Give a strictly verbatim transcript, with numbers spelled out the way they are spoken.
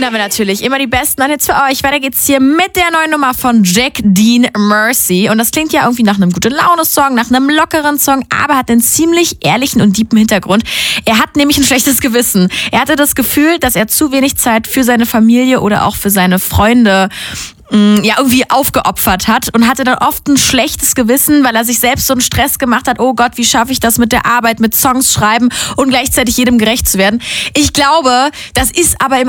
haben wir natürlich immer die besten Hits für euch. Weiter geht's hier mit der neuen Nummer von Jack Dean, Mercy. Und das klingt ja irgendwie nach einem Gute-Laune-Song, nach einem lockeren Song, aber hat einen ziemlich ehrlichen und tiefen Hintergrund. Er hat nämlich ein schlechtes Gewissen. Er hatte das Gefühl, dass er zu wenig Zeit für seine Familie oder auch für seine Freunde ja irgendwie aufgeopfert hat und hatte dann oft ein schlechtes Gewissen, weil er sich selbst so einen Stress gemacht hat. Oh Gott, wie schaffe ich das mit der Arbeit, mit Songs schreiben und gleichzeitig jedem gerecht zu werden? Ich glaube, das ist aber im